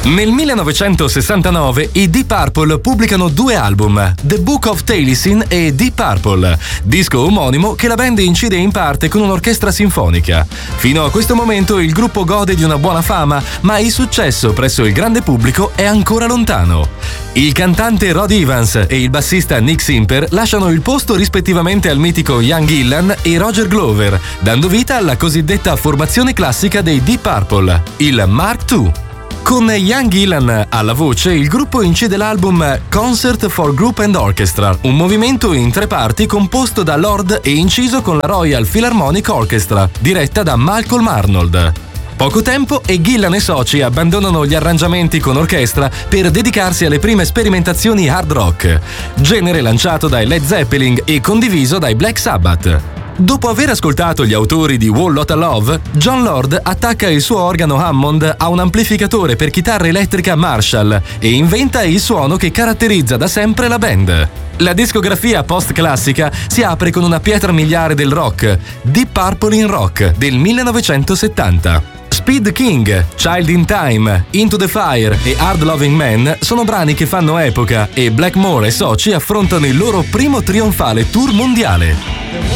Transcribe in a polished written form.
Nel 1969 i Deep Purple pubblicano 2 album, The Book of Taliesin e Deep Purple, disco omonimo che la band incide in parte con un'orchestra sinfonica. Fino a questo momento il gruppo gode di una buona fama, ma il successo presso il grande pubblico è ancora lontano. Il cantante Rod Evans e il bassista Nick Simper lasciano il posto rispettivamente al mitico Ian Gillan e Roger Glover, dando vita alla cosiddetta formazione classica dei Deep Purple, il Mark II. Con Ian Gillan alla voce, il gruppo incide l'album Concert for Group and Orchestra, un movimento in 3 parti composto da Lord e inciso con la Royal Philharmonic Orchestra, diretta da Malcolm Arnold. Poco tempo e Gillan e soci abbandonano gli arrangiamenti con orchestra per dedicarsi alle prime sperimentazioni hard rock, genere lanciato dai Led Zeppelin e condiviso dai Black Sabbath. Dopo aver ascoltato gli autori di Whole Lotta Love, Jon Lord attacca il suo organo Hammond a un amplificatore per chitarra elettrica Marshall e inventa il suono che caratterizza da sempre la band. La discografia post-classica si apre con una pietra miliare del rock, Deep Purple in Rock del 1970. Speed King, Child in Time, Into the Fire e Hard Loving Man sono brani che fanno epoca e Blackmore e soci affrontano il loro primo trionfale tour mondiale.